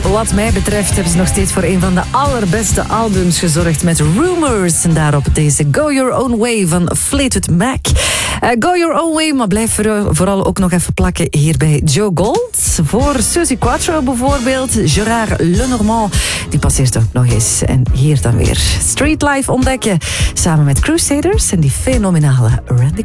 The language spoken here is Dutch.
Wat mij betreft hebben ze nog steeds voor een van de allerbeste albums gezorgd met Rumors. En daarop deze Go Your Own Way van Fleetwood Mac. Go Your Own Way, maar blijf vooral ook nog even plakken hier bij Joe Gold. Voor Suzy Quatro bijvoorbeeld, Gérard Lenormand, die passeert ook nog eens. En hier dan weer Street Life ontdekken, samen met Crusaders en die fenomenale Randy